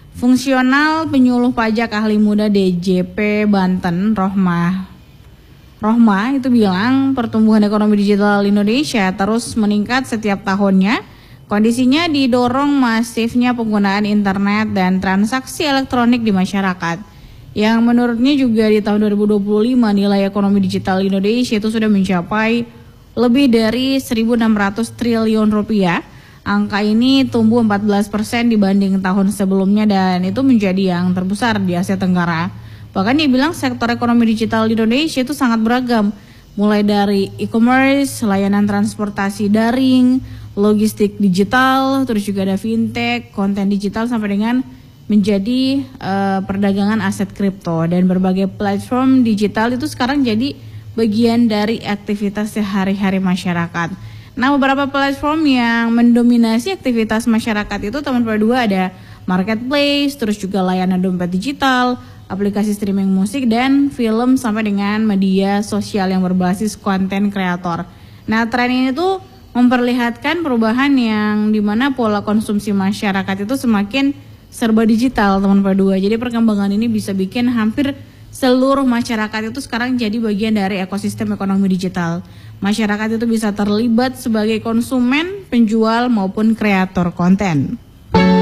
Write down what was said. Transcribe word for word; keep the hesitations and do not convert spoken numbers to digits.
Fungsional penyuluh pajak ahli muda D J P Banten, Rohmah Rohma itu bilang pertumbuhan ekonomi digital Indonesia terus meningkat setiap tahunnya. Kondisinya didorong masifnya penggunaan internet dan transaksi elektronik di masyarakat. Yang menurutnya juga di tahun dua ribu dua puluh lima nilai ekonomi digital Indonesia itu sudah mencapai lebih dari seribu enam ratus triliun rupiah. Angka ini tumbuh empat belas persen dibanding tahun sebelumnya dan itu menjadi yang terbesar di Asia Tenggara. Bahkan dia bilang sektor ekonomi digital di Indonesia itu sangat beragam, mulai dari e-commerce, layanan transportasi daring, logistik digital, terus juga ada fintech, konten digital sampai dengan menjadi uh, perdagangan aset kripto, dan berbagai platform digital itu sekarang jadi bagian dari aktivitas sehari-hari masyarakat. Nah, beberapa platform yang mendominasi aktivitas masyarakat itu teman berdua ada marketplace, terus juga layanan dompet digital, aplikasi streaming musik dan film sampai dengan media sosial yang berbasis konten kreator. Nah, tren ini tuh memperlihatkan perubahan yang dimana pola konsumsi masyarakat itu semakin serba digital, teman berdua. Jadi perkembangan ini bisa bikin hampir seluruh masyarakat itu sekarang jadi bagian dari ekosistem ekonomi digital. Masyarakat itu bisa terlibat sebagai konsumen, penjual maupun kreator konten.